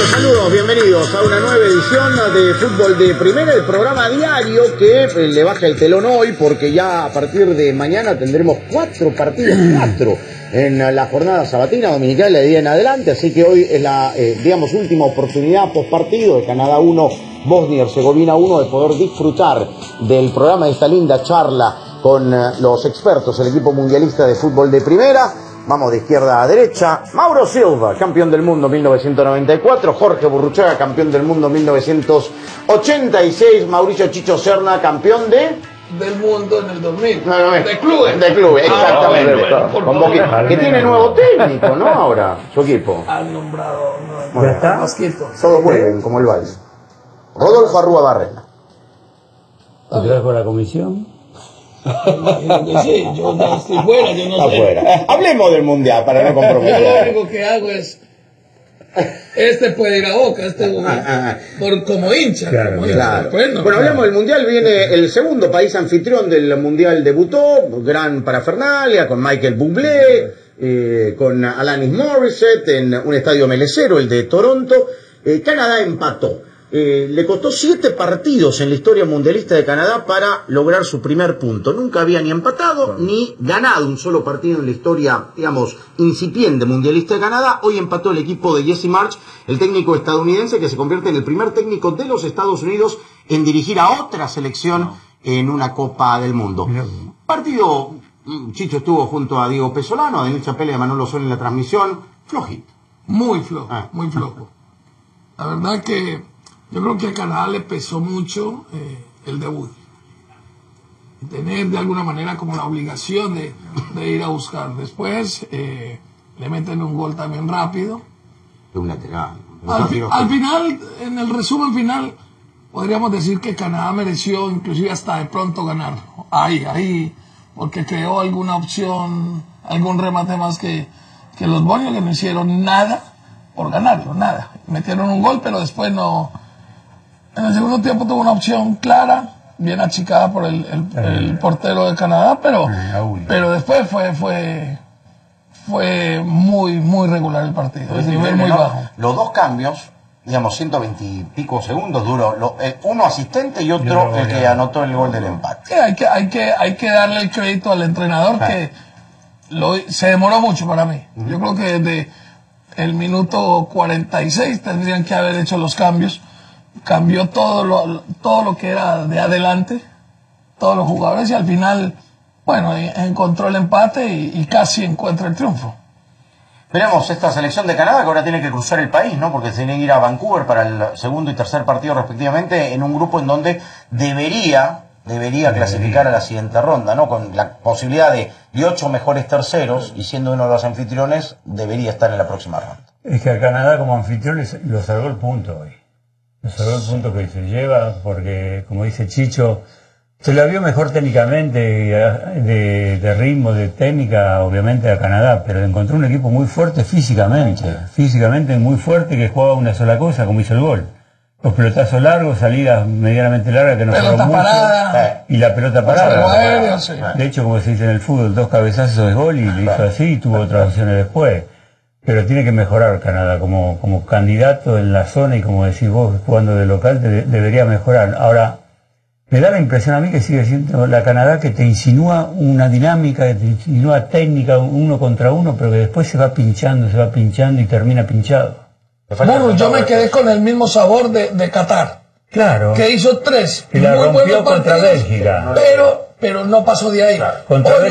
Los saludos, bienvenidos a una nueva edición de Fútbol de Primera, el programa diario que le baja el telón hoy porque ya a partir de mañana tendremos 4 partidos, 4 en la jornada sabatina dominical de día en adelante, así que hoy es la, última oportunidad post partido de Canadá 1, Bosnia y Herzegovina 1 de poder disfrutar del programa de esta linda charla con los expertos, el equipo mundialista de fútbol de primera. Vamos de izquierda a derecha. Mauro Silva, campeón del mundo 1994. Jorge Burruchaga, campeón del mundo 1986. Mauricio Chicho Serna, campeón del mundo en el 2000. No, de clubes. De clubes, exactamente. Bueno, que tiene nuevo técnico, ¿no? Ahora, su equipo. Han nombrado ¿Ya está? Mosquito. Todos vuelven, como el vals. Rodolfo Arrúa Barrena. ¿Te quedas con la comisión? Imagino que sí, yo ya estoy fuera, yo no sé. Afuera. Hablemos del mundial para no comprometer. Yo lo único que hago es puede ir a Boca, como hincha. Claro, como claro. Bueno, Hablemos del mundial. Viene el segundo país anfitrión del mundial, debutó, gran parafernalia, con Michael Bublé, con Alanis Morissette, en un estadio melecero, el de Toronto. Canadá empató. Le costó 7 partidos en la historia mundialista de Canadá para lograr su primer punto. Nunca había ni empatado ni ganado un solo partido en la historia, incipiente mundialista de Canadá. Hoy empató el equipo de Jesse Marsch, el técnico estadounidense que se convierte en el primer técnico de los Estados Unidos en dirigir a otra selección en una Copa del Mundo. Partido, Chicho estuvo junto a Diego Pesolano, a Daniel Chapelle y a Manolo Sol en la transmisión. Flojito. Muy flojo, muy flojo. La verdad que yo creo que a Canadá le pesó mucho el debut. Tener de alguna manera como la obligación de ir a buscar. Después le meten un gol también rápido. De un lateral. Al final, en el resumen final, podríamos decir que Canadá mereció inclusive hasta de pronto ganar. Ahí, porque creó alguna opción, algún remate más que los bonios que no hicieron nada por ganarlo, nada. Metieron un gol, pero después no. En el segundo tiempo tuvo una opción clara, bien achicada por el portero de Canadá, pero después fue muy regular el partido, el nivel muy bajo. Los dos cambios, 120 y pico segundos duró, uno asistente y otro el que anotó el gol del empate. Hay que darle el crédito al entrenador que se demoró mucho para mí. Yo creo que desde el minuto 46 tendrían que haber hecho los cambios. Cambió todo lo que era de adelante, todos los jugadores, y al final, encontró el empate y casi encuentra el triunfo. Veremos esta selección de Canadá que ahora tiene que cruzar el país, ¿no? Porque tiene que ir a Vancouver para el segundo y tercer partido respectivamente, en un grupo en donde debería clasificar a la siguiente ronda, ¿no? Con la posibilidad de 8 mejores terceros, y siendo uno de los anfitriones, debería estar en la próxima ronda. Es que a Canadá como anfitrión lo salvó el punto hoy. Lo salvó el punto que se lleva, porque, como dice Chicho, se la vio mejor técnicamente, de ritmo, de técnica, obviamente, a Canadá, pero encontró un equipo muy fuerte físicamente muy fuerte, que jugaba una sola cosa, como hizo el gol. Los pelotazos largos, salidas medianamente largas que no fueron mucho, y la pelota parada. De hecho, como se dice en el fútbol, 2 cabezazos de gol y le hizo así, y tuvo otras opciones después. Pero tiene que mejorar Canadá como candidato en la zona, y como decís vos, jugando de local, debería mejorar. Ahora, me da la impresión a mí que sigue siendo la Canadá que te insinúa una dinámica, que te insinúa técnica, 1 contra 1, pero que después se va pinchando y termina pinchado. Bueno, yo me quedé con el mismo sabor de Qatar. Claro. Que hizo 3 que la muy rompió buenos contra partidos, Bélgica. pero no pasó de ahí. Contra